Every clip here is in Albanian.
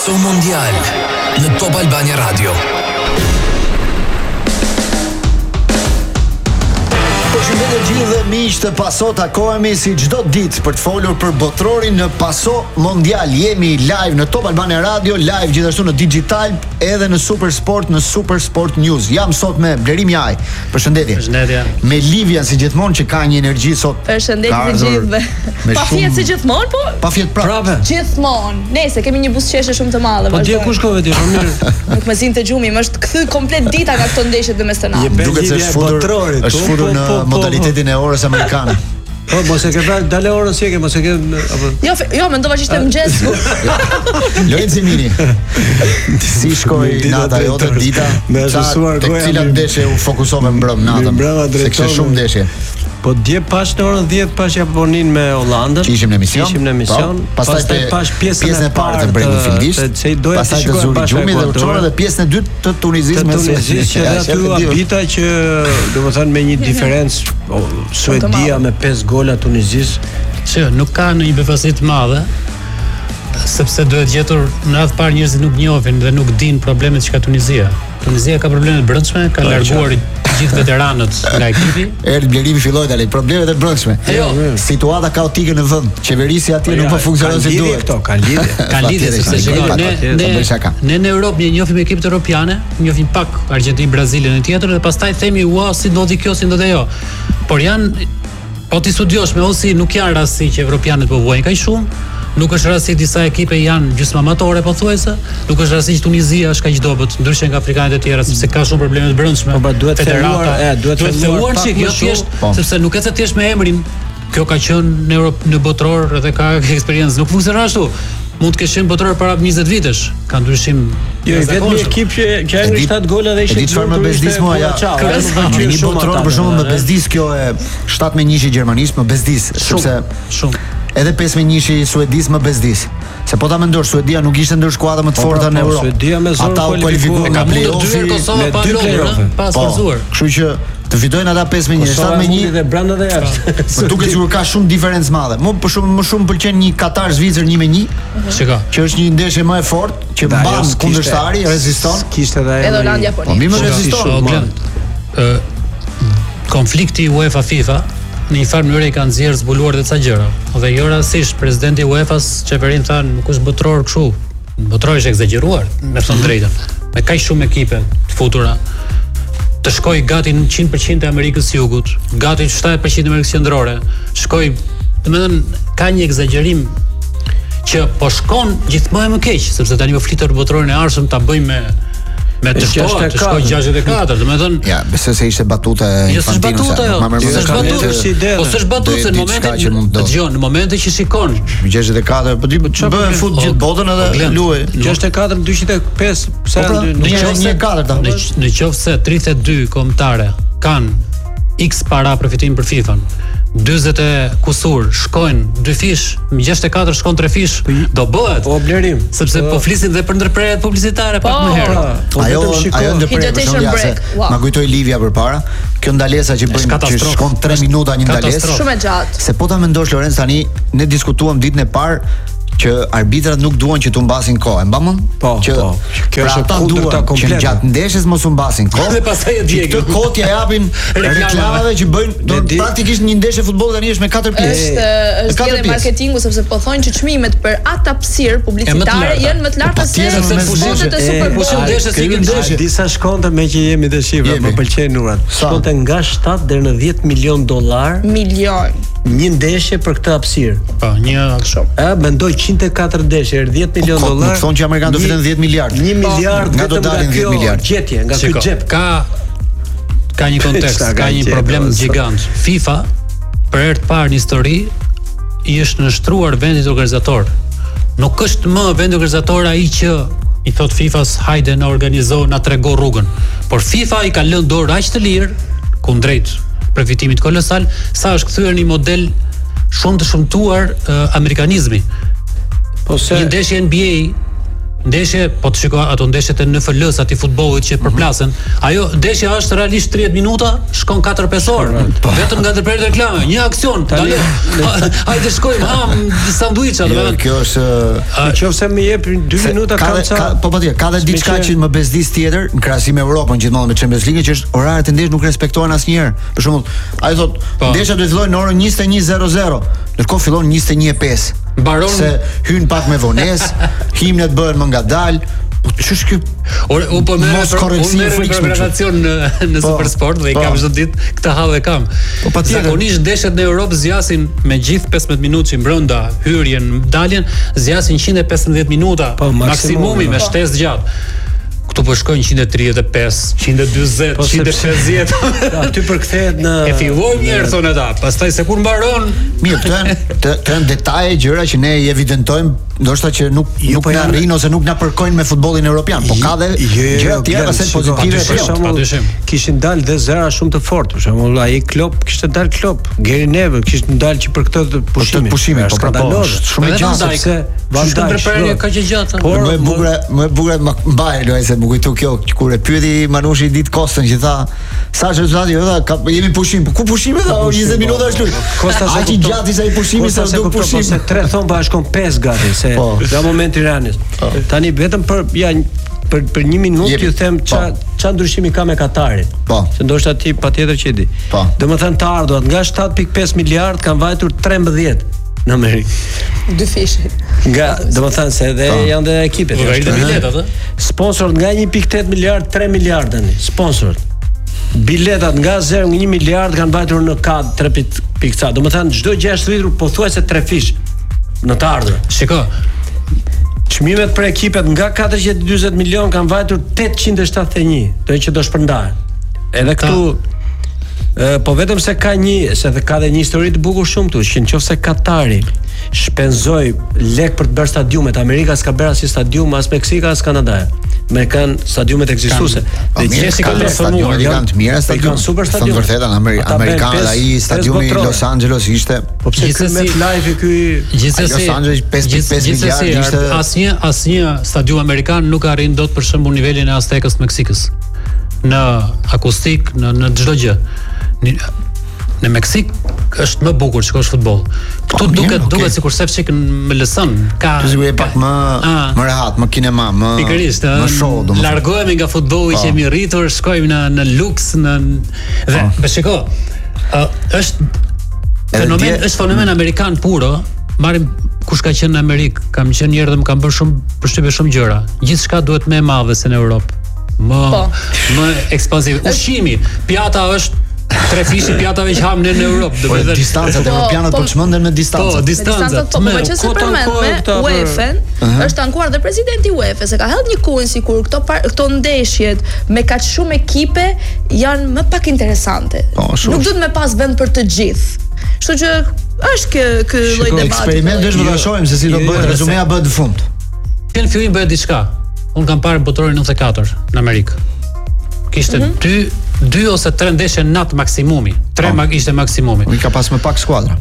Paso Mondial në Top Albania Radio. Përshëndetje gjithë dhe miq të Paso, takohemi si çdo ditë për të folur për botrorin në Paso Mondial. Jemi live në Top Albania Radio, live gjithashtu në Digital, edhe në Super Sport, në Super Sport News. Jam sot me Blerim Jaj. Përshëndetje. Përshëndetje. Me Livian si gjithmonë që ka një energji sot. Përshëndetje të gjithëve. Pa fjetë si gjithmonë, po? Pa fjetë prapë. Gjithmonë. Nese kemi një buzëqeshje shumë të madhe. Po dia ku shkove ti, po mirë. Nuk më zinte gjumi, më është kthy komplet dita nga këto ndeshje të mesnat. Duket se është futur në modalitetin e orës amerikane. Po, mos e ke dalë orën si e ke, mos e ke apo. Jo, mendova që ishte mëngjes. Lorenzo Mini. Si shkoi nata jote, dita? Me ajusuar goja. Tek cilat ndeshje u fokusove mbrëm natën? Se kishte shumë ndeshje. Po dje pash në orën 10 pash Japonin me Hollandën. Ishim në emision. Pastaj pash pjesën e parë të Brendan Fildis. Pastaj të zuri gjumi dhe uçora dhe pjesën e dytë të Tunizisë me që aty habita që domethënë me një diferencë Suedia me 5 gola Tunizisë. Që nuk ka në një befasi të madhe, sepse duhet gjetur në radhë parë njerëzit nuk njohin dhe nuk dinë problemet që ka Tunizia. Tunizia ka probleme të brendshme, ka larguar gjithë veteranët nga ekipi. Erdhi Blerimi filloi dalë problemet e brendshme. Situata kaotike në vend. Qeverisja atje nuk po funksionon si duhet. Ka lidhje. Ka lidhje sepse ne në Europë njohim ekipet europiane, njohim pak Argjentinë, Brazilin e tjetër dhe pastaj themi ua si ndodhi kjo, si ndodhi ajo. Por janë po ti studiosh me ose nuk janë rasti që evropianët po vuajnë kaq shumë. Nuk është rasti disa ekipe janë gjysmamatore pothuajse, nuk është rasti që Tunizia është kaq dobët, ndryshe nga afrikanët e tjerë sepse ka shumë probleme të brendshme. Po duhet të filluar çik, jo thjesht, sepse nuk e thjesht me emrin. Kjo ka qenë në Europë në botror dhe ka eksperiencë, nuk funksionon ashtu. Mund të kesh qenë botror para 20 vitesh, ka ndryshim. Jo, vetëm një ekip që ngri 7 gola dhe ishte. Di çfarë më bezdis mua ja. Një botror për shkakun më bezdis kjo e 7-1 Gjermanisë, më bezdis, sepse shumë. Edhe 5-1 Suedis më bezdis. Se po ta mendosh, Suedia nuk ishte ndër skuadra më të forta në Europë. Suedia me zonë kualifikuar nga play-offi me dy play-offe, pa sforzuar. Kështu që të fitojnë ata 5-1, 7-1 dhe brenda dhe jashtë. Më duket sikur ka shumë diferencë madhe. Më shumë pëlqen një Katar Zvicër 1-1. Që është një ndeshje më e fortë, që mban kundërshtari, reziston. Kishte edhe Hollandia po. Po më reziston. Konflikti UEFA FIFA në një farë mënyrë i kanë nxjerrë zbuluar dhe ca gjëra. Dhe jo rastisht presidenti UEFA-s qeverin thanë nuk është botror kështu. Botror është egzageruar, me thënë drejtën. Me kaq shumë ekipe të futura të shkoj gati në 100% e Amerikës së Jugut, gati 70% e Amerikës Qendrore. Shkoj, domethënë ka një egzagerim që po shkon gjithmonë më keq, sepse tani po flitet për botrorin e ardhshëm ta bëjmë me të shtohet, të shkoj 64, domethënë. Ja, besoj se ishte batuta e Infantino's. Po s'është batuta në momentin, dëgjon, në momentin që shikon 64, po ti bën fut gjithë botën edhe luaj. 64, 205, pse në qoftë se 32 kombëtare kanë X para përfitim për FIFA-n. 40 e kusur shkojnë 2 fish, 64 shkon 3 fish, do bëhet. Po Blerim, sepse po flisin dhe për ndërprerjet publicitare pak më herë. Ajo ndërprerje ma kujtoi Livia përpara. Kjo ndalesa që bëjnë që shkon 3 minuta një ndalesë. Shumë e gjatë. Se po ta mendosh Lorenz tani, ne diskutuam ditën e parë që arbitrat nuk duan që t'u mbasin kohë. E mbamën? Po. Kjo është kundërta komplete. Që gjatë ndeshjes mos u mbasin kohë. Dhe pastaj e djegën. Këtë kohë ja japin reklamave që bëjnë praktikisht një ndeshje futbolli tani është me 4 pjesë. Është edhe marketingu sepse po thonë që çmimet për atë hapësirë publicitare janë më të larta se pushimet e Super Bowl. Disa shkonte me që jemi të shifra, më pëlqejnë nurat. Shkonte nga 7 deri në 10 milion dollar. Një ndeshje për këtë hapësirë. Po, një shumë. Mendoj 104 ndeshje, 10 milion dollar. Nuk thonë që amerikanët do fitojnë 10 miliard. 1 miliard nga do dalin 10 miliard. Gjetje nga ky xhep. Ka një kontekst, ka një problem gigant. FIFA për herë të parë në histori i është nështruar vendit organizator. Nuk është më vendi organizator ai që i thot FIFA-s hajde na organizo, na trego rrugën. Por FIFA i ka lënë dorë aq të lirë kundrejt përfitimit kolosal, sa është kthyer një model shumë të shëmtuar amerikanizmi. Po se një ndeshje NBA ndeshje, po të shiko ato ndeshjet e NFL-s aty futbollit që përplasen, ajo ndeshja është realisht 30 minuta, shkon 4-5 orë. Vetëm nga ndërprerjet reklame, një aksion, dalë. Hajde shkojmë, sanduiçat, domethënë. Kjo është nëse më jep 2 minuta po patjetër, ka dhe diçka që më bezdis tjetër në krahasim me Europën gjithmonë me Champions League, që është oraret e ndeshjes nuk respektohen asnjëherë. Për shembull, ai thotë ndeshja do të fillojë në orën 21:00, ndërkohë fillon 21:05. Mbaron se hyn pak me vonesë, himnet bëhen më ngadalë. Ç'është ky? Po me programacion në Supersport dhe i kam çdo ditë këtë hall e kam. Zakonisht ndeshjet në Europë zgjasin me gjithë 15 minutë brenda hyrjen, daljen, zgjasin 115 minuta maksimumi me shtesë gjatë. Këtu po shkojnë 135, 140, 150. Aty përkthehet në e filloi mirë thonë ata, pastaj se kur mbaron, mirë, të janë detaje, gjëra që ne i evidentojmë, ndoshta që nuk na arrin ose nuk na përkojnë me futbollin evropian, po ka dhe gjëra të tjera se pozitive për shembull. Kishin dalë dhe zëra shumë të fortë, për shembull ai Klopp kishte dalë Klopp, Gary Neville kishte dalë që për këtë pushime, po skandaloz, shumë gjatë sepse ndërprerja ka që gjatë. Por më bukur mbaj lojë më kujtu kjo kur e pyeti Manushi ditë Kostën që tha sa është rezultati, tha jemi pushim. Ku pushime tha 20 minuta është luaj. Kosta sa i gjatë sa i pushimi sa do pushim. Se 3 thon bashkon 5 gati se nga momenti i Ranës. Tani vetëm për 1 minutë ju them ç'a ndryshimi ka me Katarin. Se ndoshta ti patjetër që e di. Domethënë të ardhurat nga 7.5 miliard kanë vajtur 13 në Amerikë. 2 fishe. Nga, domethënë se edhe janë dhe ekipet. Sponsorët nga 1.8 miliard 3 miliard tani. Sponsorët. Biletat nga 0 nga 1 miliard kanë vajtur në kad 3.ca. Domethënë çdo gjë është rritur pothuajse 3 fish në të ardhur. Shiko. Çmimet për ekipet nga 440 milion kanë vajtur 871, do që do shpërndahen. Edhe këtu po vetëm se ka dhe një histori të bukur shumë këtu, që nëse Katari shpenzoi lek për të bërë stadiumet, Amerika s'ka bërë asnjë stadium, as Meksika, as Kanada. Me kanë stadiumet ekzistuese. Dhe gjithsesi kanë stadiume të mira, stadiume super stadiume. Vërtet amerikanë, ai stadiumi Los Angeles ishte. Po pse ky MetLife ky Los Angeles 5.5 miliard ishte. Asnjë stadium amerikan nuk arrin dot për shembull nivelin e Aztekës të Meksikës. Në akustik, në çdo gjë. Në Meksik është më bukur shkosh futboll. Këtu duket sikur Sevçik më lëson. Ka sigurisht pak më rehat, më kinema, më show, domethënë. Largohemi nga futbolli që jemi rritur, shkojmë në luks, dhe shiko, është fenomen amerikan puro. Marrim kush ka qenë në Amerikë, kam qenë një herë dhe më kam bërë shumë përshtypje shumë gjëra. Gjithçka duhet më e madhe se në Europë. Më ekspansiv. Ushqimi, pjata është 3 fishi pjatave që ham në Europë. Po distancat europianët po çmenden me distancat. Po distancat. Po që se përmend me UEFA-n, është ankuar dhe presidenti i UEFA se ka hedhur një kujn sikur këto ndeshjet me kaq shumë ekipe janë më pak interesante. Nuk duhet me pas vend për të gjithë. Kështu që është ky lloj debati. Eksperiment është të shohim se si do bëhet rezumea bëhet në fund. Në fillim bëhet diçka. Unë kam parë botrorin 94 në Amerikë. Kishte 2 ose 3 ndeshje nat maksimumi. 3 ishte maksimumi. Unë ka pas më pak skuadra.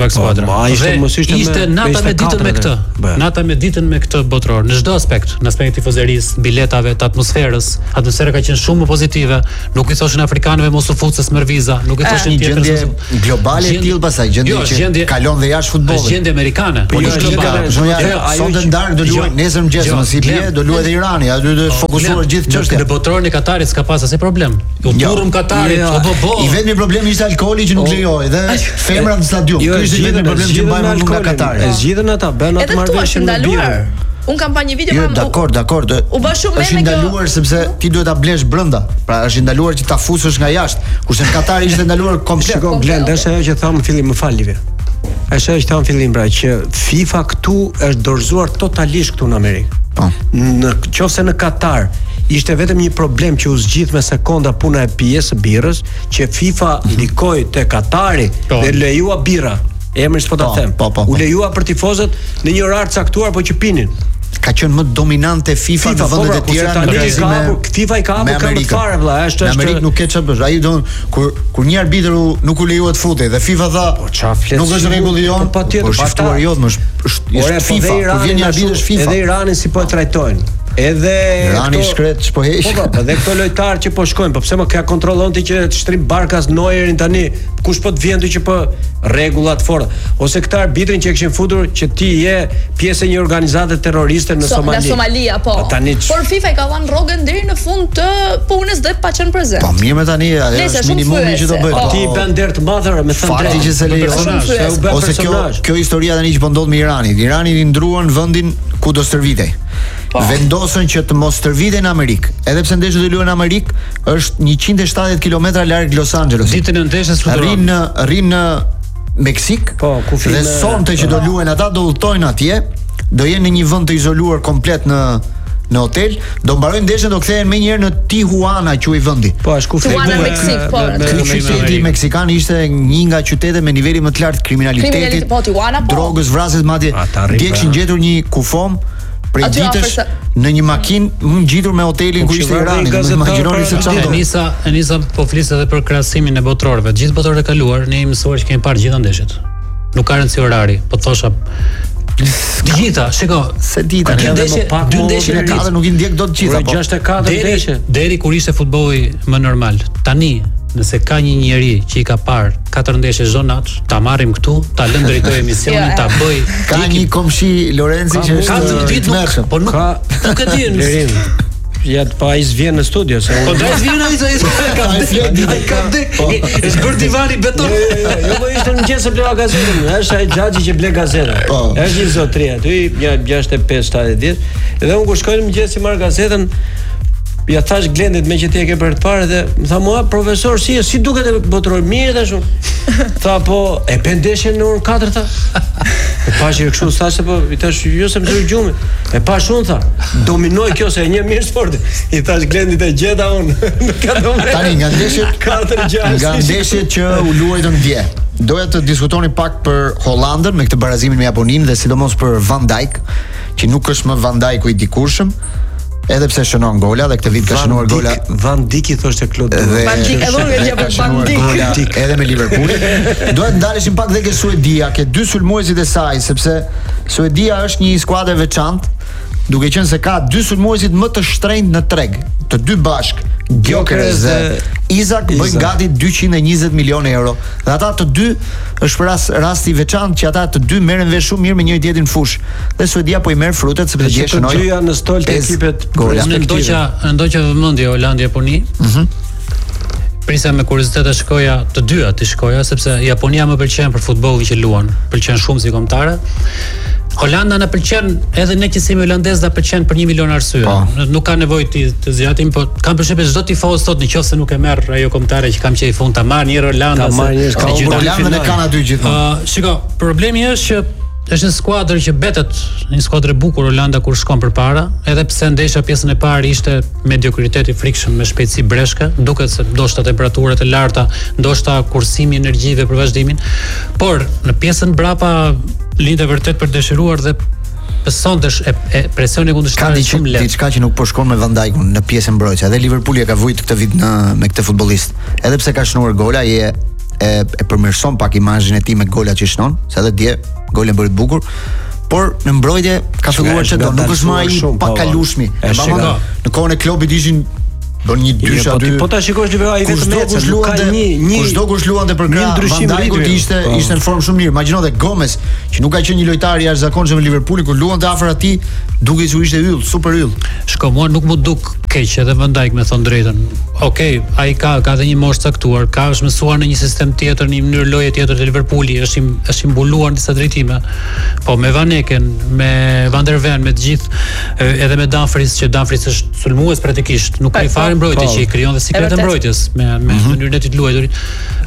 Ishte nata me ditën me këtë. Nata me ditën me këtë botror në çdo aspekt, në aspektin e tifozerisë, biletave, të atmosferës. Atmosfera ka qenë shumë pozitive. Nuk i thoshin afrikanëve mos u futse smërviza, nuk i thoshin tjetër. Globale e tillë pastaj gjendje që kalon dhe jashtë futbollit. Gjendje amerikane. Po jo globale. Sonte ndark do luaj nesër mëngjes, mos i bie, do luaj dhe Irani, aty do fokusohet gjithë çështja. Në botrorin e Katarit s'ka pas asnjë problem. Turm Katarit, I vetmi problemi ishte alkooli që nuk lejoi dhe femra në stadium. Ky ishte vetmi problem që mbajmë nga Katari. E zgjidhen ata, bën atë marrëveshje në birë. Un kam pa një video me dakord. U bë shumë me është ndaluar sepse ti duhet ta blesh brenda. Pra është ndaluar që ta fusësh nga jashtë. Kurse në Katar ishte ndaluar komplet. Shikoj Glend, është ajo që tham në fillim, më fal Livia. Është ajo që tham në fillim pra që FIFA këtu është dorëzuar totalisht këtu në Amerikë. Në qofse në Katar ishte vetëm një problem që u zgjidh me sekonda puna e pijes së birrës, që FIFA likoi te Katari dhe lejua birra. Emri s'po ta them. U lejua për tifozët në një orar caktuar po që pinin. ka qenë më dominante FIFA në vendet e tjera në krahasim FIFA i ka hapur këmbë fare vëlla, është në Amerikë nuk ke çfarë bësh. Ai don kur një arbitër nuk u lejohet futi dhe FIFA tha, nuk është rregulli jon, po shtuar jot, është FIFA, kur vjen një arbitër FIFA. Edhe Iranin si po e trajtojnë. Edhe Irani shkret ç'po heq. Po, edhe këto lojtarë që po shkojnë, po pse më ka kontrollon ti që shtrim Barkas Neuerin tani, kush po të vjen ti që po rregullat forta, ose këta arbitrin që e kishin futur që ti je pjesë e një organizate terroriste në Somali. Në Somalia, po. Por FIFA i ka dhënë rrogën deri në fund të punës dhe pa qenë prezent. Po mirë me tani, është minimumi që do bëj. Ti bën der të madhër me thënë drejtë që se lejon. Ose kjo historia tani që po ndodh me Iranin. Irani i ndruan vendin ku do stërvitej. Vendosën që të mos stërvitej në Amerikë, edhe pse ndeshja do luhen në Amerikë, është 170 kilometra larg Los Angeles. Ditën e ndeshjes rrin në Meksik. Dhe sonte që do luhen ata do udhtojnë atje, do jenë në një vend të izoluar komplet në hotel, do mbarojnë ndeshjen, do kthehen më një herë në Tijuana, quhej vendi. Po, është ku Tijuana në Meksik, po. Qyteti meksikan ishte një nga qytetet me nivelin më të lartë kriminalitetit, drogës, vrasjes, madje dje kishin gjetur një kufom prej ditësh në një makinë më ngjitur me hotelin ku ishte Irani. Imagjinoni se çfarë. Enisa po flis edhe për krahasimin e botrorëve. Gjithë botrorët e kaluar, ne jemi mësuar që kemi parë gjithë ndeshjet. Nuk ka rëndësi orari, po thosha Gjitha, shiko, se dita dy ndeshje në katër nuk i ndjek dot gjitha, po 64 ndeshje. Deri kur ishte futbolli më normal. Tani, nëse ka një njeri që i ka parë 4 ndeshje zonat, ta marrim këtu, ta lëm drejtoj emisionin, ta bëj. Ka një komshi Lorenzi që është po nuk e di. Ja, pa ai vjen në studio se po drejt vjen ai ka është bër divani beton. Jo, po ishte në mëngjes ble gazetën. Është ai xhaxhi që ble gazetën. Është një zotëri aty, ja 65-70 ditë. Edhe unë kur shkoj në mëngjes i marr gazetën, ja thash Glendit me që ti e ke për të parë dhe më tha mua profesor si duket e botror mirë tash unë. Tha po e pendeshën në orën 4 tha. E pash kështu thashë po i thash jo se më zgjoj gjumin. E pash unë tha dominoi kjo se e një mirë sporti. I thash Glendit e gjeta unë. Nuk ka domre. Tani nga ndeshjet që u luajtën dje. Doja të diskutoni pak për Hollandën me këtë barazimin me Japoninë dhe sidomos për Van Dijk, që nuk është më Van Dijku i dikurshëm. Edhe pse shënon gola dhe këtë vit ka shënuar gola Van Dijk i thoshte Claude. Van Dijk Van Dijk edhe me Liverpoolin. Duhet ndaleshim pak dhe ke Suedia, ke dy sulmuesit e saj, sepse Suedia është një skuadër veçantë, duke qenë se ka dy sulmuesit më të shtrenjtë në treg, të dy bashk, Gyökeres dhe Isak bëjnë gati 220 milionë euro. Dhe ata të dy është për rasti veçantë që ata të dy merren vesh shumë mirë me njëri tjetrin në fushë. Dhe Suedia po i merr frutet sepse dje shënoi. Të dy janë në stol të ekipet. Ndoqja vëmendje Holandi Japoni. Prisa me kuriozitet të shkoja të dyja të shkoja sepse Japonia më pëlqen për futbollin që luan, pëlqen shumë si kombëtare. Holanda na pëlqen edhe ne që jemi holandez na pëlqen për 1 milion arsye. Nuk ka nevojë të zgjatim, po kam përshtypjen çdo tifoz sot nëse nuk e merr ajo kombëtare që kam qejf fund ta marr një Holanda. Holandën e kanë aty gjithmonë. Shiko, problemi është që është një skuadër që betet, një skuadër e bukur Holanda kur shkon përpara, edhe pse ndeshja pjesën e parë ishte mediokritet i frikshëm me shpejtësi breshke, duket se ndoshta temperaturat e larta, ndoshta kursimi i energjive për vazhdimin, por në pjesën brapa lindte vërtet për dëshiruar dhe besontesh e presioni kundërshtar shumë lehtë. Diçka që nuk po shkon me Van Dijkun në pjesën mbrojtëse. Edhe Liverpooli e ka vujt këtë vit me këtë futbollist. Edhe pse ka shnuar gola, e përmirëson pak imazhin e tij me golat që shnon, se edhe dje goli bëri të bukur, por në mbrojtje ka filluar të do, nuk është më ai pa kalushmi. Në kohën e Klopit ishin bën një dysh aty. Po ta shikosh në ai vetëm kush luante për Van Dijku ishte në formë shumë mirë. Imagjino dhe Gomez, që nuk ka qenë një lojtar i jashtëzakonshëm në Liverpool, kur luante afër atij, duke që ishte yll, super yll. Shko, mua nuk më duk keq edhe Van Dijk me thon drejtën. Okej, ai ka edhe një moshë caktuar, ka është mësuar në një sistem tjetër, në një mënyrë loje tjetër te Liverpooli, është i mbuluar në disa drejtime. Po me Van Eken, me Van der Ven, me të gjithë edhe me Dumfries, që Dumfries është sulmues praktikisht, nuk ka fare mbrojtje që i krijon dhe sikletë mbrojtjes me mënyrën e tij të luajturit.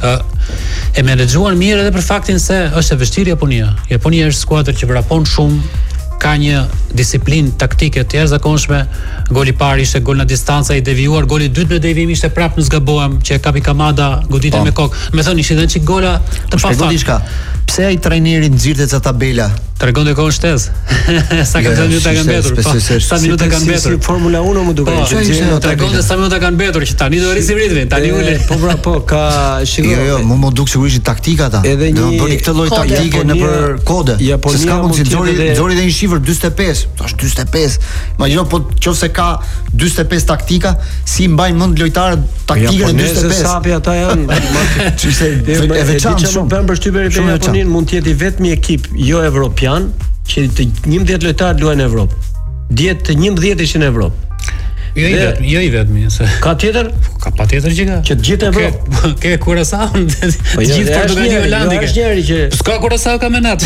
E menaxhuan mirë edhe për faktin se është e vështirë Japonia. Japonia është skuadër që vrapon shumë, ka një disiplinë taktike të jashtëzakonshme. Goli i parë ishte gol në distancë i devijuar, goli i dytë me devijim ishte prapë në zgabohem që e kapi Kamada, goditën me kokë. Me thonë ishin edhe çik gola të pafatë. Pse ai trajneri nxirtet ca tabela? Tregon te kohën shtesë. Sa minuta kanë mbetur? Sa minuta kanë mbetur? Formula 1 më duket. Tregon sa minuta kanë mbetur që tani do rrisim ritmin. Tani ule. Po ka shikoj. Jo, më duk sigurisht taktika ata. Do bëni këtë lloj taktike nëpër kode. Se s'ka mundsi nxori dhe një shifër 45. Tash 45. Imagjino po nëse ka 45 taktika, si mbajnë mend lojtarët taktikën e 45. Sapi ata janë. Çishte e veçantë shumë. Bën përshtypje për Japonin mund të jetë vetëm ekip jo evropian që të 11 lojtarë luajnë në Evropë. 10 të 11 ishin në Evropë. Jo i vetmi, se ka tjetër? Ka patjetër që ka. Që të gjithë Evropë. Ke Kurasao, të gjithë Portugali Holandi. Është njëri që s'ka Kurasao ka menat.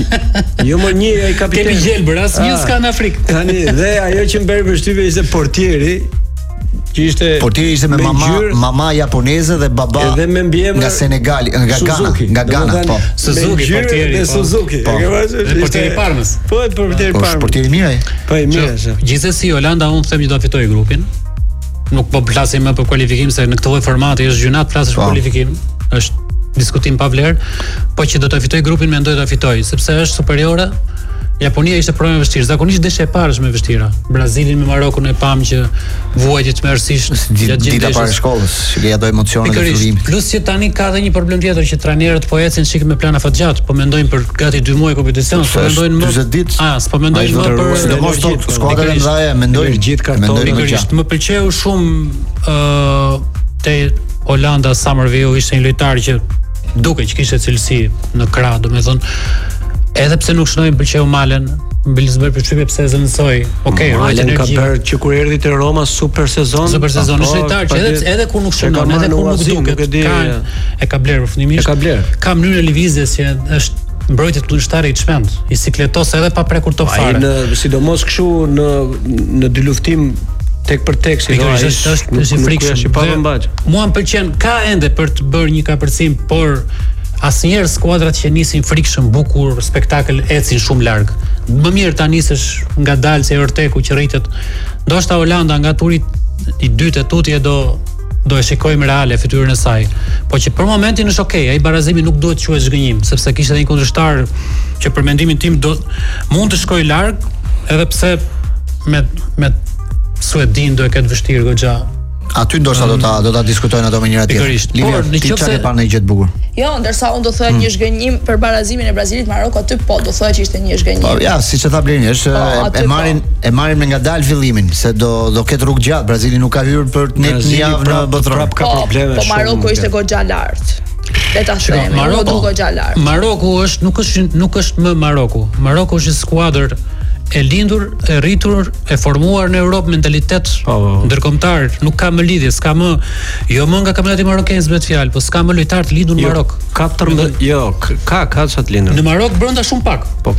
Jo më një ai kapiten. Kemi gjelbër, asnjë s'ka në Afrikë. Tani dhe ajo që më bëri përshtypje ishte portieri. Portieri ishte me mama japoneze dhe baba edhe me mbiemër nga Senegali, nga Ghana, po. Suzuki portieri, Suzuki. E ke parasysh? Portieri Parmës. Po, portieri Parmës. Portieri mirë. Po i mirë. Gjithsesi Holanda unë them që do fitojë grupin. Nuk po flasim më për kualifikim se në këtë lloj formati është gjynat flasësh për kualifikim. Është diskutim pa vlerë, po që do të fitojë grupin mendoj ta fitojë, sepse është superiore. Japonia ishte problem e vështirë. Zakonisht desha e parë është më e vështira. Brazilin me Marokun e pam që vuajtje të mërsisht gjatë dita para shkollës, që ja do emocione të fillimit. Plus që tani ka edhe një problem tjetër që trajnerët po ecin shik me plan afatgjat, po mendojnë për gati 2 muaj kompeticion, po mendojnë më 40 ditë. Po mendojnë më për sidomos skuadra e mëdha mendojnë gjithë kartonin. Më pëlqeu shumë te Holanda Summerville ishte një lojtar që duke që kishte cilësi në krah, domethënë edhe pse nuk shënoi pëlqeu Malen, Bilzberg përshtypje pse zënësoi. Okej, Malen ka bërë që kur erdhi te Roma super sezon. Super sezon, është lojtar që edhe kur nuk shënon, edhe kur nuk duket, e ka bler përfundimisht. E ka bler. Ka mënyrë lëvizjes që është mbrojtje kundërshtari i çmend, i sikletos edhe pa prekur top fare. Ai sidomos kështu në dy luftim tek për tek si është i frikshëm. Mua m'pëlqen ka ende për të bërë një kapërcim, por asnjëherë skuadrat që nisin frikshëm, bukur, spektakël ecin shumë larg. Më mirë ta nisësh ngadalë se Orteku që rritet. Ndoshta Holanda nga turi i dytë e tutje do e shikojmë reale fytyrën e saj. Po që për momentin është okay, ai barazimi nuk duhet të quhet zgënjim, sepse kishte një kundërshtar që për mendimin tim mund të shkojë larg, edhe pse me Suedin do e ketë vështirë goxha. Aty ndoshta do ta diskutojnë ato me njëra tjetër. Por nëse pa një gjë të bukur. Jo, ndërsa unë do thoya një zgënjim për barazimin e Brazilit Maroko, aty po do thoya që ishte një zgënjim. Po ja, siç e tha Blerini, është e marrin me ngadalë fillimin, se do ketë rrugë gjatë. Brazili nuk ka hyrë për të një javë në botror. Ka probleme shumë. Po Maroko ishte goxha lart. Le ta themi, Maroko goxha lart. Maroko nuk është më Maroko. Maroko është një skuadër e lindur, e rritur, e formuar në Europë mentalitet ndërkombëtar, nuk ka më lidhje, s'ka më më nga kampionati marokenez bëhet fjalë, po s'ka më lojtar të lindur në Marok. 14 ka çat lindur. Në Marok brenda shumë pak. Po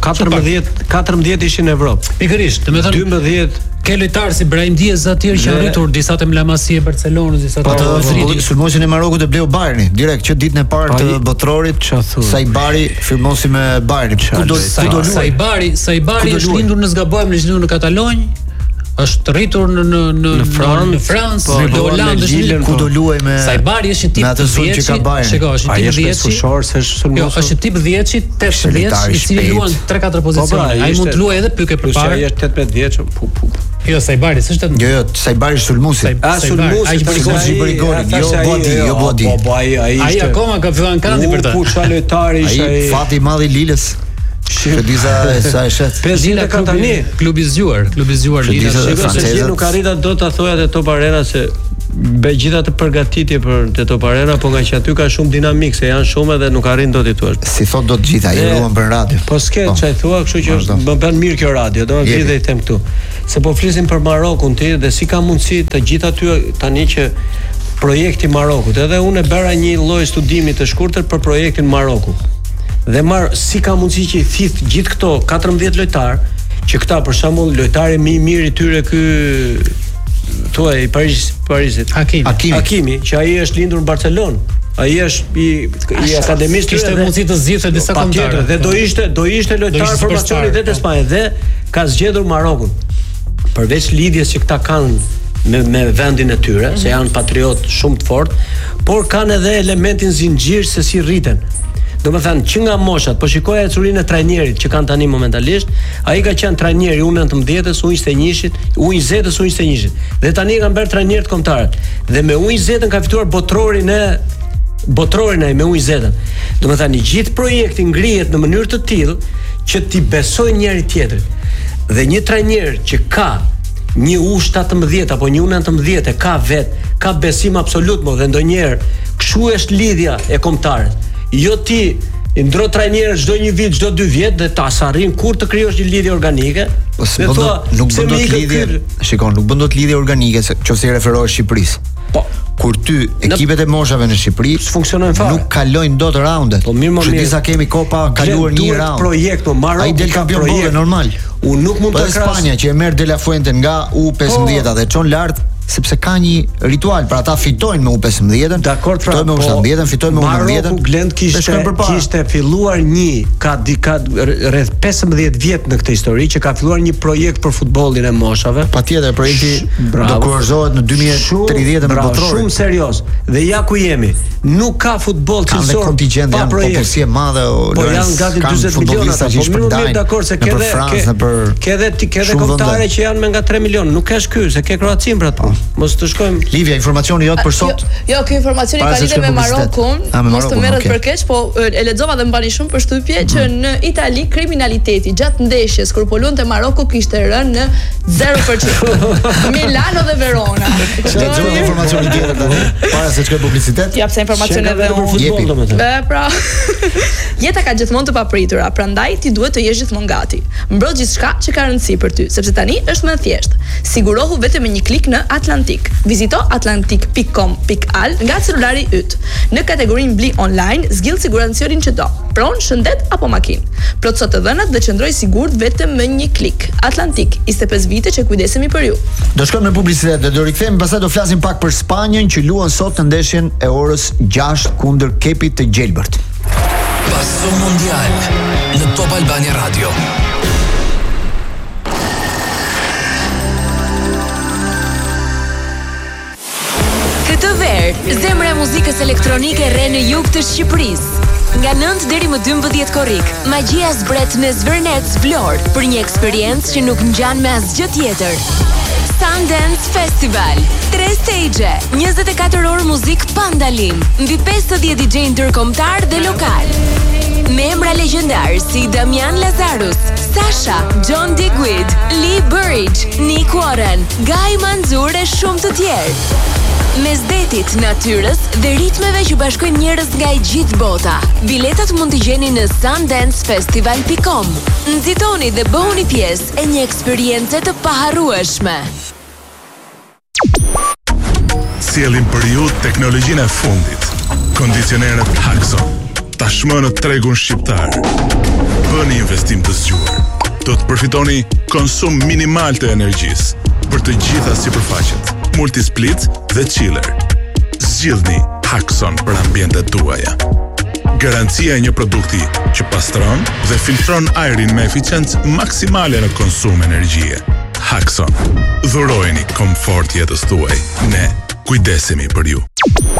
14 ishin në Evropë. Pikërisht, domethënë 12 ke lojtar si Brahim Diaz aty që janë rritur, disa të La Masia e Barcelonës, disa të Madridit. Sulmosin e Marokut e bleu Bayerni, direkt që ditën e parë të botrorit, Saibari firmosi me Bayernin. Saibari është lindur në zgabojmë, është lindur në Katalonjë, është rritur në Francë, në Holandë, ku do luaj me Saibari është një tip 10. Shiko, është një tip 10. Është tip 10, 80, i cili luan 3-4 pozicione. Ai mund të luajë edhe pyke përpara. Ai është 18 vjeç. Jo, Saibari s'është. Jo, Saibari është Sulmusi. Sulmusi bëri golin. Jo Bodi. Po ai akoma ka filluar kanti për ta. Ku çfarë lojtari ishte ai? Fati i madh i Lilës. Që disa sa e shet. 50 ka tani, klubi zgjuar Lila. Shikoj nuk arrita dot ta thoja te Top Arena se bëj gjithë atë përgatitje për te Top Arena, po nga që aty ka shumë dinamik, se janë shumë edhe nuk arrin dot i thuash. Si thot dot gjitha, ai luan për radio. Po s'ke çaj thua, kështu që më bën mirë kjo radio, do të vjedh i them këtu. Se po flisim për Marokun ti dhe si ka mundësi të gjithë aty tani që projekti Marokut, edhe unë e bëra një lloj studimi të shkurtër për projektin Maroku. Dhe si ka mundësi që i thith gjithë këto 14 lojtar, që këta për shembull lojtari më i mirë i tyre ky thuaj i Parisit, Hakimi, që ai është lindur në Barcelonë. Ai është i akademistë, kishte mundësi të zgjidhte disa kontrata. Dhe do ishte lojtar formacioni dhe të Spanjës dhe ka zgjedhur Marokun. Përveç lidhjes që këta kanë me vendin e tyre, se janë patriot shumë të fortë, por kanë edhe elementin zinxhir se si rriten. Domethënë që nga moshat, po shikoja ecurinë e trajnerit që kanë tani momentalisht, ai ka qenë trajneri U19-s, U21-shit, U20-s, U21-shit. Dhe tani kanë bërë trajner të kombëtarët. Dhe me U20-n ka fituar botrorin ai me U20-n. Domethënë i gjithë projekti ngrihet në mënyrë të tillë që ti besojnë njëri tjetrit. Dhe një trajner që ka një U17 apo një U19 ka besim absolut mo dhe ndonjëherë kshu është lidhja e kombëtarët. Jo ti i ndro trajnerë çdo një vit, çdo 2 vjet dhe ta arrin kur të krijosh një lidhje organike. Dhe thua, nuk bën dot lidhje. Shikon, nuk bën dot lidhje organike nëse i referohesh Shqipërisë. Po, kur ty ekipet e moshave në Shqipëri funksionojnë fare. Nuk kalojnë dot raundet. Po mirë, disa kemi kopa kaluar një raund. Projekt po Maroko. Ai del kampion bote normal. Unë nuk mund të krahas Spanja që e merr De La Fuente nga U15 dhe çon lart sepse ka një ritual, pra ata fitojnë me U15-ën, fitojnë me U17-ën, fitojnë me U19-ën. Maroku Glend kishte filluar ka rreth 15 vjet në këtë histori që ka filluar një projekt për futbollin e moshave. Patjetër, projekti do kurorzohet në 2030 me botrorin. Shumë serioz. Dhe ja ku jemi. Nuk ka futboll cilësor pa projekt. Popullsi e madhe, po janë gati 40 miliona ata. Po më mirë dakord se ke edhe kombëtare që janë me nga 3 milion. Nuk kesh ky, se ke Kroacin për atë. Mos të shkojmë. Livia, informacioni jot për sot. Jo, ky informacioni ka lidhje me Marokun. Mos të merret për keq, po e lexova dhe mbani shumë përshtypje që në Itali kriminaliteti gjatë ndeshjes kur po luante Maroku kishte rënë në 0%. Milano dhe Verona. Çfarë informacioni tjetër tani? Para se të shkoj publicitet. Ja pse informacione edhe për futboll domethënë. Pra. Jeta ka gjithmonë të papritura, prandaj ti duhet të jesh gjithmonë gati. Mbroj gjithçka që ka rëndësi për ty, sepse tani është më thjesht. Sigurohu vetëm me një klik në Atlantik. Vizito atlantik.com.al nga celulari yt. Në kategorinë Bli online, zgjidh siguracionin që do. Pronë, shëndet apo makinë. Plotso të dhënat dhe qëndroj sigurt vetëm me një klik. Atlantik, 25 vite që kujdesemi për ju. Do shkojmë në publicitet dhe do rikthehemi, pastaj do flasim pak për Spanjën që luan sot në ndeshjen e orës 6 kundër Kepit të Gjelbërt. Passo Mondial në Top Albania Radio. Këtë verë, zemra e muzikës elektronike re në jug të Shqipërisë. Nga 9 deri më 12 korrik, magjia zbret në Zvërnec Vlorë për një eksperiencë që nuk ngjan me asgjë tjetër. Sundance Festival, 3 stage, 24 orë muzik pa ndalim, mbi 50 DJ ndërkombëtar dhe lokal. Me emra legjendar si Damian Lazarus, Sasha, John Digweed, Lee Burridge, Nick Warren, Guy Manzur e shumë të tjerë. Mes detit, natyrës dhe ritmeve që bashkojnë njerëz nga i gjithë bota. Biletat mund t'i gjeni në sundancefestival.com. Nxitoni dhe bëhuni pjesë e një eksperience të paharrueshme. Sjellim për ju teknologjinë e fundit. Kondicionerët Haxon. Tashmë në tregun shqiptar. Bëni investim të zgjuar. Do të përfitoni konsum minimal të energjisë për të gjitha sipërfaqet, multisplit dhe chiller. Zgjidhni Haxon për ambientet tuaja. Garancia e një produkti që pastron dhe filtron ajrin me eficiencë maksimale në konsum energjie. Haxon. Dhurojeni komfort jetës tuaj. Ne kujdesemi për ju.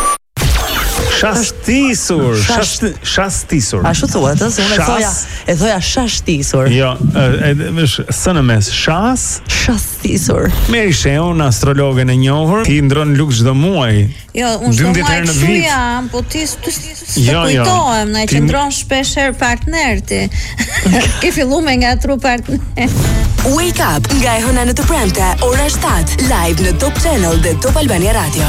Shastisur. Ashtu thuhet, se unë e thoja shashtisur. Jo, është sënë mes shastisur. Meri Sheun, astrologen e njohur, ti ndron luk çdo muaj. Jo, unë çdo muaj kështu jam, po ti kujtohem, na që ndron shpesh herë partnerti. Ke filluar me ngatru partner. Wake up nga e hëna në të premte, ora 7, live në Top Channel dhe Top Albania Radio.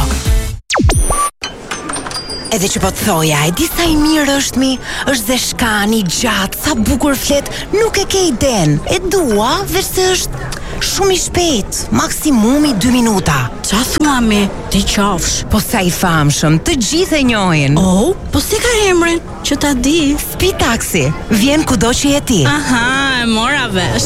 Edhe që po të thoja, e di sa i mirë është mi, është dhe shkani, gjatë, sa bukur flet, nuk e ke iden. E dua, veç se është shumë i shpejt, maksimumi 2 minuta. Qa thua mi, ti qafsh? Po sa i famshëm, të gjithë e njohin. Oh, po si ka emrin, që ta di? Speed Taxi, vjen kudo që je ti. Aha, e mora vesh.